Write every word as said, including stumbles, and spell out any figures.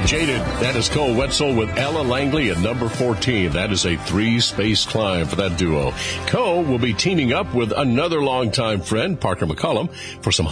Jaded, that is Cole Wetzel with Ella Langley at number fourteen. That is a three-space climb for that duo. Cole will be teaming up with another longtime friend, Parker McCollum, for some